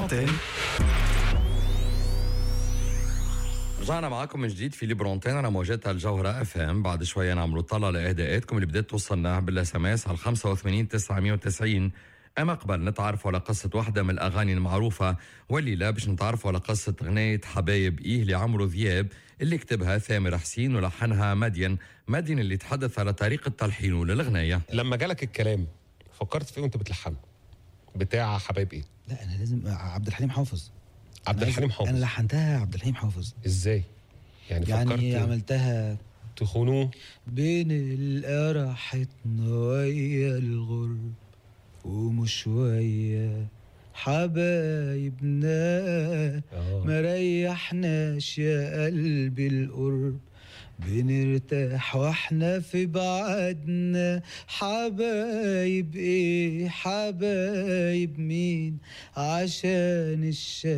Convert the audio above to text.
برونتين. رجعنا معاكم من جديد في ليبرونتين على موجات الجوهرة اف ام. بعد شوية نعملوا طلع لإهداءاتكم اللي بدأت توصلنا بالاس ام اس على 85 990. أما قبل نتعرفوا على قصة واحدة من الأغاني المعروفة، والليلة باش نتعرفوا على قصة غناية حبايب إيه لعمرو ذياب اللي كتبها ثامر حسين ولحنها مدين اللي تحدث على طريقة تلحينه للغناية. لما جالك الكلام فكرت في ايه وانت بتلحنه بتاع حبايب ايه؟ لا انا لازم عبد الحليم حافظ. عبد الحليم حافظ. انا لحنتها عبد الحليم حافظ. ازاي يعني فكرت عملتها تخونوه بين القرح ويا الغرب ومش ويا حبايبنا ما ريحناش يا قلبي القرب بنرتاح واحنا في بعدنا حبايب ايه حبايب مين عشان